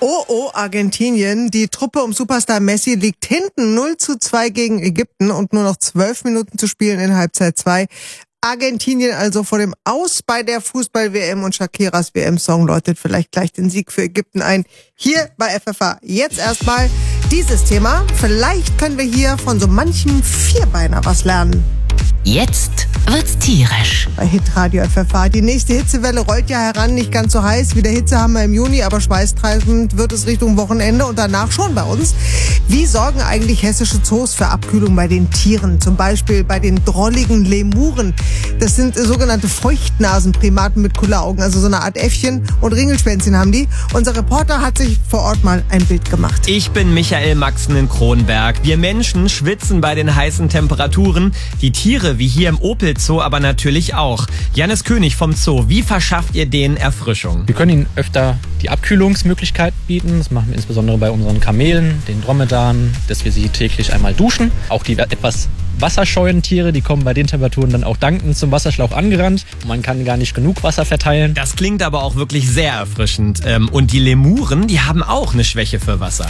Oh, Argentinien. Die Truppe um Superstar Messi liegt hinten 0:2 gegen Ägypten und nur noch 12 Minuten zu spielen in Halbzeit 2. Argentinien also vor dem Aus bei der Fußball-WM und Shakiras WM-Song läutet vielleicht gleich den Sieg für Ägypten ein. Hier bei FFH. Jetzt erstmal dieses Thema. Vielleicht können wir hier von so manchem Vierbeiner was lernen. Jetzt wird's tierisch. Bei Hitradio FFH. Die nächste Hitzewelle rollt ja heran, nicht ganz so heiß wie der Hitzehammer im Juni, aber schweißtreibend wird es Richtung Wochenende und danach schon bei uns. Wie sorgen eigentlich hessische Zoos für Abkühlung bei den Tieren? Zum Beispiel bei den drolligen Lemuren. Das sind sogenannte Feuchtnasenprimaten mit Kulleraugen, also so eine Art Äffchen und Ringelschwänzchen haben die. Unser Reporter hat sich vor Ort mal ein Bild gemacht. Ich bin Michael Maxen in Kronberg. Wir Menschen schwitzen bei den heißen Temperaturen. Die Tiere, wie hier im Opel Zoo, aber natürlich auch. Jannis König vom Zoo, wie verschafft ihr denen Erfrischung? Wir können ihnen öfter die Abkühlungsmöglichkeit bieten. Das machen wir insbesondere bei unseren Kamelen, den Dromedaren, dass wir sie täglich einmal duschen. Auch die etwas wasserscheuen Tiere, die kommen bei den Temperaturen dann auch dankend zum Wasserschlauch angerannt. Man kann gar nicht genug Wasser verteilen. Das klingt aber auch wirklich sehr erfrischend. Und die Lemuren, die haben auch eine Schwäche für Wasser.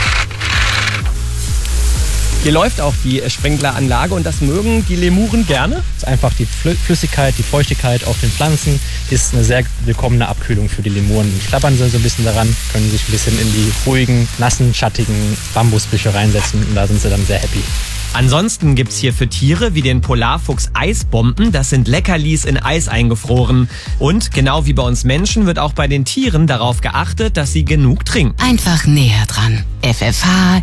Hier läuft auch die Sprinkleranlage und das mögen die Lemuren gerne. Das ist einfach die Flüssigkeit, die Feuchtigkeit auf den Pflanzen ist eine sehr willkommene Abkühlung für die Lemuren. Die klappern sie so ein bisschen daran, können sich ein bisschen in die ruhigen, nassen, schattigen Bambusbüsche reinsetzen und da sind sie dann sehr happy. Ansonsten gibt's hier für Tiere wie den Polarfuchs Eisbomben. Das sind Leckerlis in Eis eingefroren. Und genau wie bei uns Menschen wird auch bei den Tieren darauf geachtet, dass sie genug trinken. Einfach näher dran. FFH